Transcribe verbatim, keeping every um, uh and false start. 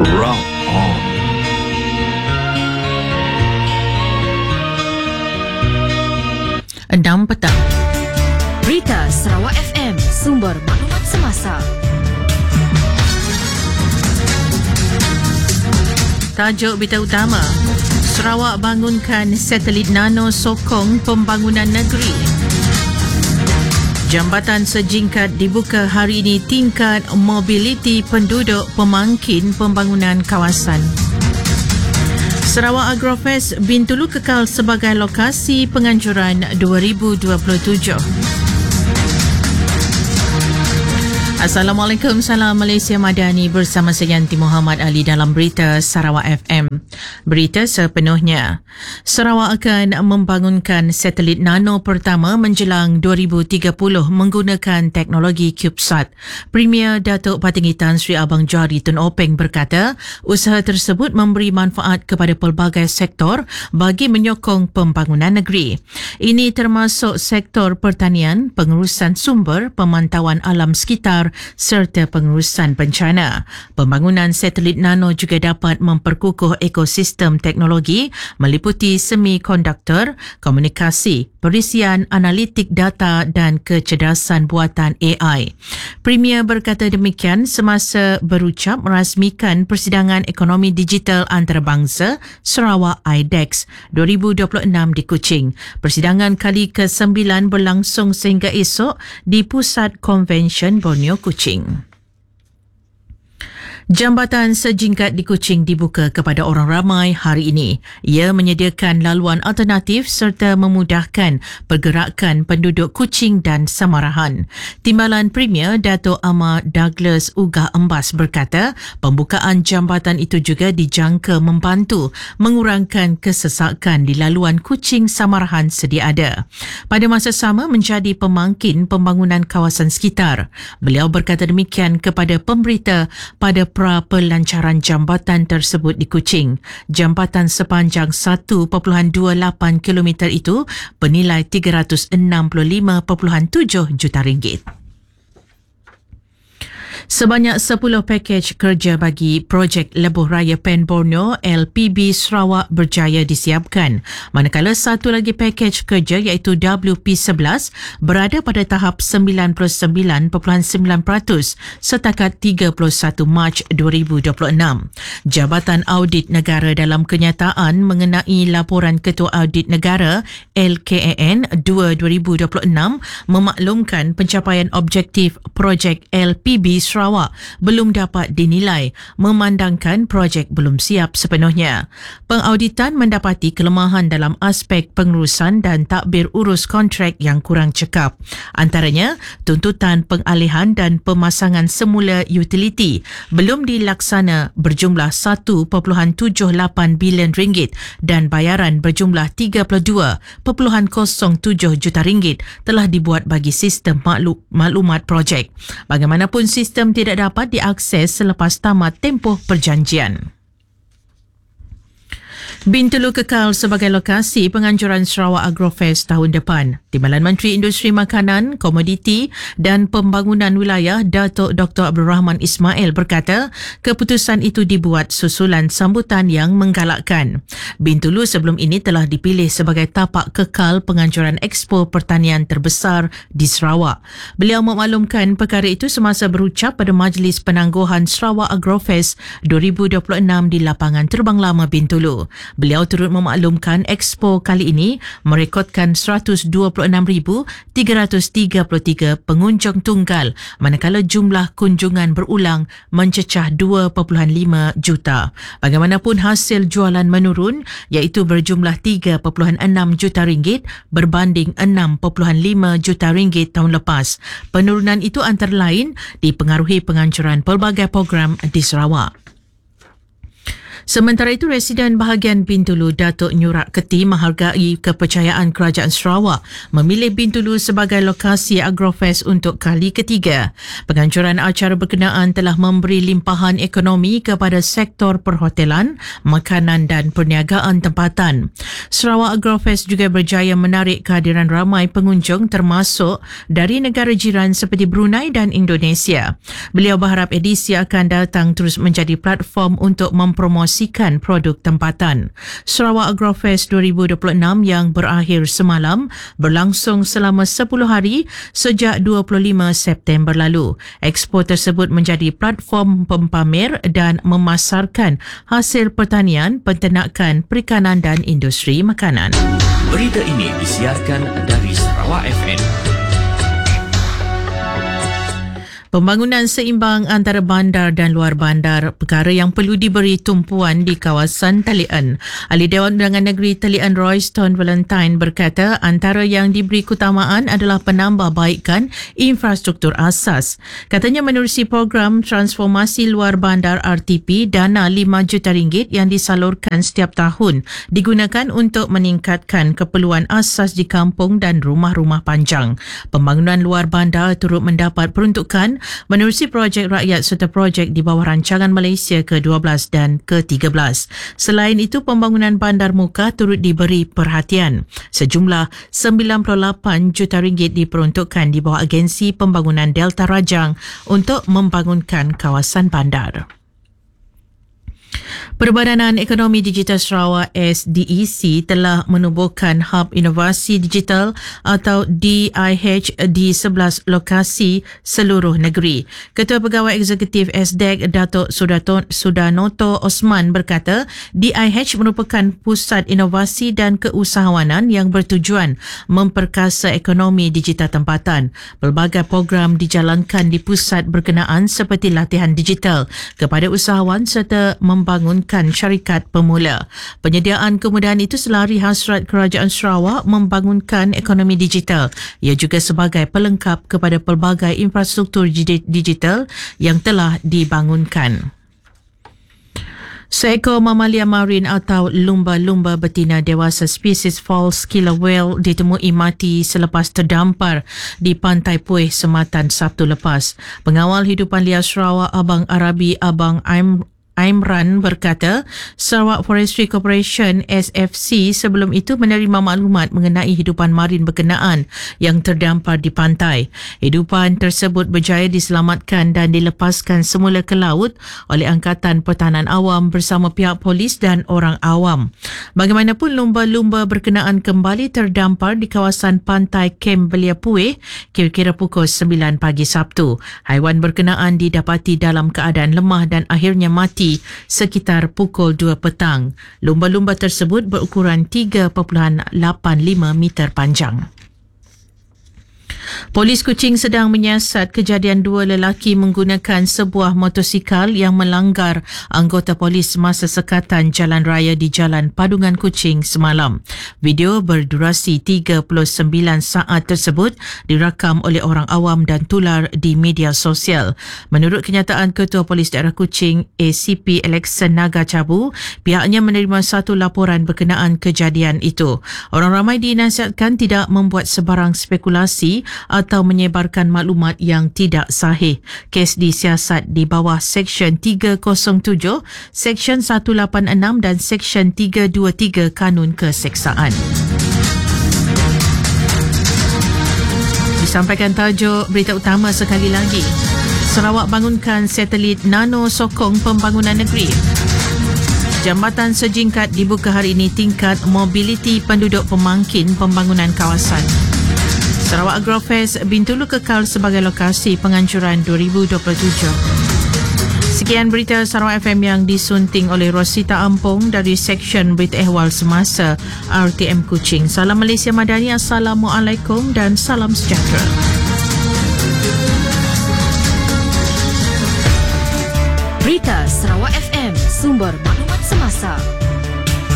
Rock on. enam petang. Berita Sarawak F M, sumber maklumat semasa. Tajuk berita utama. Sarawak bangunkan satelit nano sokong pembangunan negeri. Jambatan sejingkat dibuka hari ini tingkat mobiliti penduduk pemangkin pembangunan kawasan. Sarawak Agrofest Bintulu kekal sebagai lokasi penganjuran dua ribu dua puluh tujuh. Assalamualaikum, salam Malaysia Madani, bersama saya Yanti Muhammad Ali dalam Berita Sarawak F M. Berita sepenuhnya. Sarawak akan membangunkan satelit nano pertama menjelang dua ribu tiga puluh menggunakan teknologi CubeSat. Premier Datuk Patinggi Tan Sri Abang Johari Tun Openg berkata, usaha tersebut memberi manfaat kepada pelbagai sektor bagi menyokong pembangunan negeri. Ini termasuk sektor pertanian, pengurusan sumber, pemantauan alam sekitar serta pengurusan bencana. Pembangunan satelit nano juga dapat memperkukuh ekosistem teknologi meliputi semikonduktor, komunikasi, perisian, analitik data dan kecerdasan buatan A I. Premier berkata demikian semasa berucap merasmikan Persidangan Ekonomi Digital Antarabangsa Sarawak I D E X dua ribu dua puluh enam di Kuching. Persidangan kali ke sembilan berlangsung sehingga esok di Pusat Konvensyen Borneo Kuching. Jambatan sejingkat di Kuching dibuka kepada orang ramai hari ini. Ia menyediakan laluan alternatif serta memudahkan pergerakan penduduk Kuching dan Samarahan. Timbalan Premier Dato' Amar Douglas Ugah Embas berkata, pembukaan jambatan itu juga dijangka membantu mengurangkan kesesakan di laluan Kuching Samarahan sedia ada. Pada masa sama menjadi pemangkin pembangunan kawasan sekitar. Beliau berkata demikian kepada pemberita pada pra pelancaran jambatan tersebut di Kuching. Jambatan sepanjang satu perpuluhan dua lapan kilometer itu bernilai tiga ratus enam puluh lima perpuluhan tujuh juta ringgit. Sebanyak sepuluh pakej kerja bagi projek Lebuh Raya Pen Borneo L P B Sarawak berjaya disiapkan, manakala satu lagi pakej kerja iaitu W P sebelas berada pada tahap sembilan puluh sembilan perpuluhan sembilan peratus setakat tiga puluh satu Mac dua ribu dua puluh enam. Jabatan Audit Negara dalam kenyataan mengenai laporan Ketua Audit Negara L K A N dua dua ribu dua puluh enam memaklumkan pencapaian objektif projek L P B Sarawak belum dapat dinilai memandangkan projek belum siap sepenuhnya. Pengauditan mendapati kelemahan dalam aspek pengurusan dan takbir urus kontrak yang kurang cekap. Antaranya, tuntutan pengalihan dan pemasangan semula utiliti belum dilaksana berjumlah satu perpuluhan tujuh lapan bilion ringgit dan bayaran berjumlah tiga puluh dua perpuluhan kosong tujuh juta ringgit telah dibuat bagi sistem maklum, maklumat projek. Bagaimanapun sistem tidak dapat diakses selepas tamat tempoh perjanjian. Bintulu kekal sebagai lokasi penganjuran Sarawak Agrofest tahun depan. Timbalan Menteri Industri Makanan, Komoditi dan Pembangunan Wilayah Datuk Doktor Abdul Rahman Ismail berkata, keputusan itu dibuat susulan sambutan yang menggalakkan. Bintulu sebelum ini telah dipilih sebagai tapak kekal penganjuran Expo Pertanian terbesar di Sarawak. Beliau memaklumkan perkara itu semasa berucap pada Majlis Penangguhan Sarawak Agrofest dua ribu dua puluh enam di Lapangan Terbang Lama Bintulu. Beliau turut memaklumkan Expo kali ini merekodkan seratus dua puluh enam ribu tiga ratus tiga puluh tiga pengunjung tunggal, manakala jumlah kunjungan berulang mencecah dua perpuluhan lima juta. Bagaimanapun hasil jualan menurun iaitu berjumlah tiga perpuluhan enam juta ringgit berbanding enam perpuluhan lima juta ringgit tahun lepas. Penurunan itu antara lain dipengaruhi penganjuran pelbagai program di Sarawak. Sementara itu, Residen bahagian Bintulu Datuk Nyurak Keti menghargai kepercayaan Kerajaan Sarawak memilih Bintulu sebagai lokasi Agrofest untuk kali ketiga. Penganjuran acara berkenaan telah memberi limpahan ekonomi kepada sektor perhotelan, makanan dan perniagaan tempatan. Sarawak Agrofest juga berjaya menarik kehadiran ramai pengunjung termasuk dari negara jiran seperti Brunei dan Indonesia. Beliau berharap edisi akan datang terus menjadi platform untuk mempromosikan produk tempatan. Sarawak Agrofest dua ribu dua puluh enam yang berakhir semalam berlangsung selama sepuluh hari sejak dua puluh lima September lalu. Expo tersebut menjadi platform pempamer dan memasarkan hasil pertanian, penternakan, perikanan dan industri makanan. Berita ini disiarkan dari Sarawak F M. Pembangunan seimbang antara bandar dan luar bandar, perkara yang perlu diberi tumpuan di kawasan talian. Ahli Dewan Undangan Negeri Talian Royston Valentine berkata antara yang diberi keutamaan adalah penambahbaikan infrastruktur asas. Katanya menerusi program transformasi luar bandar R T P, dana lima juta ringgit yang disalurkan setiap tahun digunakan untuk meningkatkan keperluan asas di kampung dan rumah-rumah panjang. Pembangunan luar bandar turut mendapat peruntukan menerusi projek rakyat serta projek di bawah rancangan Malaysia ke dua belas dan ke tiga belas. Selain itu, pembangunan bandar muka turut diberi perhatian. Sejumlah sembilan puluh lapan juta ringgit diperuntukkan di bawah Agensi Pembangunan Delta Rajang untuk membangunkan kawasan bandar. Perbadanan Ekonomi Digital Sarawak S D E C telah menubuhkan Hub Inovasi Digital atau D I H di sebelas lokasi seluruh negeri. Ketua Pegawai Eksekutif S D E C Datuk Sudanoto Osman berkata D I H merupakan pusat inovasi dan keusahawanan yang bertujuan memperkasa ekonomi digital tempatan. Pelbagai program dijalankan di pusat berkenaan seperti latihan digital kepada usahawan serta membangunkan syarikat pemula. Penyediaan kemudahan itu selari hasrat Kerajaan Sarawak membangunkan ekonomi digital. Ia juga sebagai pelengkap kepada pelbagai infrastruktur digital yang telah dibangunkan. Seekor mamalia marin atau lumba-lumba betina dewasa spesies false killer whale ditemui mati selepas terdampar di Pantai Puih, Sematan Sabtu lepas. Pengawal Hidupan Liar Sarawak Abang Arabi Abang Aim Aimran berkata Sarawak Forestry Corporation S F C sebelum itu menerima maklumat mengenai hidupan marin berkenaan yang terdampar di pantai. Hidupan tersebut berjaya diselamatkan dan dilepaskan semula ke laut oleh Angkatan Pertahanan Awam bersama pihak polis dan orang awam. Bagaimanapun, lumba-lumba berkenaan kembali terdampar di kawasan pantai Kem Belia Puih kira-kira pukul sembilan pagi Sabtu. Haiwan berkenaan didapati dalam keadaan lemah dan akhirnya mati sekitar pukul dua petang. Lumba-lumba tersebut berukuran tiga perpuluhan lapan lima meter panjang. Polis Kuching sedang menyiasat kejadian dua lelaki menggunakan sebuah motosikal yang melanggar anggota polis masa sekatan jalan raya di Jalan Padungan Kuching semalam. Video berdurasi tiga puluh sembilan saat tersebut dirakam oleh orang awam dan tular di media sosial. Menurut kenyataan Ketua Polis Daerah Kuching A C P Alexan Naga Cabu, pihaknya menerima satu laporan berkenaan kejadian itu. Orang ramai dinasihatkan tidak membuat sebarang spekulasi atau menyebarkan maklumat yang tidak sahih. Kes disiasat di bawah Seksyen tiga kosong tujuh, Seksyen seratus lapan puluh enam dan Seksyen tiga dua tiga Kanun Keseksaan. Disampaikan tajuk berita utama sekali lagi. Sarawak bangunkan satelit nano sokong pembangunan negeri. Jambatan sejingkat dibuka hari ini tingkat mobiliti penduduk pemangkin pembangunan kawasan. Sarawak Agrofest Bintulu kekal sebagai lokasi penganjuran dua ribu dua puluh tujuh. Sekian berita Sarawak F M yang disunting oleh Rosita Ampong dari Seksyen Berita Ehwal Semasa R T M Kuching. Salam Malaysia Madani, Assalamualaikum dan salam sejahtera. Berita Sarawak F M, sumber maklumat semasa.